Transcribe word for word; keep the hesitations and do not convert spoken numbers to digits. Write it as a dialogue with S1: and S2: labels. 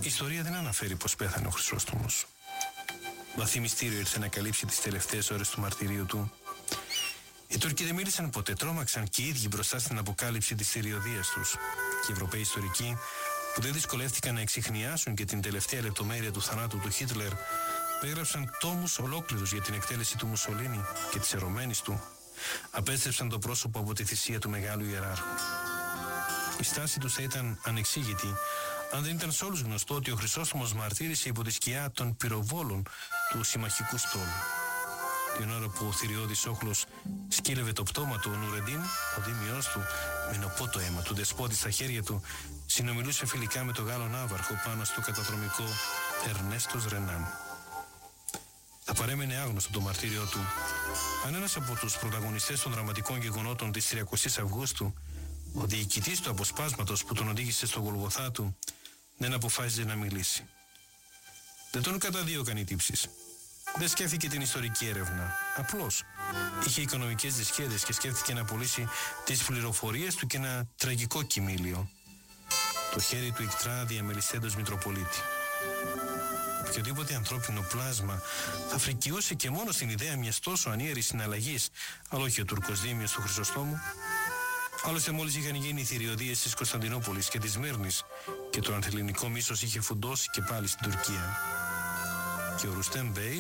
S1: Η ιστορία δεν αναφέρει πως πέθανε ο Χρυσόστομος. Βαθύ μυστήριο ήρθε να καλύψει τις τελευταίες ώρες του μαρτυρίου του. Οι Τούρκοι δεν μίλησαν ποτέ, τρόμαξαν και οι ίδιοι μπροστά στην αποκάλυψη της θηριωδίας τους. Και οι Ευρωπαίοι ιστορικοί, που δεν δυσκολεύτηκαν να εξιχνιάσουν και την τελευταία λεπτομέρεια του θανάτου του Χίτλερ, έγραψαν τόμους ολόκληρους για την εκτέλεση του Μουσολίνι και της ερωμένης του. Απέστρεψαν το πρόσωπο από τη θυσία του μεγάλου ιεράρχου. Η στάση τους θα ήταν ανεξήγητη αν δεν ήταν σε όλους γνωστό ότι ο Χρυσόστομος μαρτύρησε υπό τη σκιά των πυροβόλων του συμμαχικού στόλου. Την ώρα που ο θηριώδης όχλος σκύλευε το πτώμα του, ο Νουρεντίν, ο δήμιός του, με νοπό το αίμα του δεσπότη στα χέρια του, συνομιλούσε φιλικά με τον Γάλλο ναύαρχο πάνω στο καταδρομικό Ερνέστος Ρενάν. Θα παρέμενε άγνωστο το μαρτύριό του αν ένας από τους πρωταγωνιστές των δραματικών γεγονότων της τριακοστής Αυγούστου, ο διοικητής του αποσπάσματος που τον οδήγησε στο Γολγοθά του, δεν αποφάσιζε να μιλήσει. Δεν τον καταδίωκαν οι τύψεις. Δεν σκέφτηκε την ιστορική έρευνα. Απλώς είχε οικονομικές δυσχέδες και σκέφτηκε να πουλήσει τις πληροφορίες του και ένα τραγικό κοιμήλιο. Το χέρι του ικτρά διαμελισσέντος Μητροπολίτη. Οποιοδήποτε ανθρώπινο πλάσμα θα φρικιούσε και μόνο στην ιδέα μιας τόσο ανίερης συναλλαγής, αλλά όχι ο Τούρκος δήμιος του Χρυσοστόμου. Άλλωστε μόλις είχαν γίνει οι θηριωδίες της Κωνσταντινούπολης και της Μύρνης και το ανθελληνικό μίσος είχε φουντώσει και πάλι στην Τουρκία. Και ο Ρουστέμ Μπέι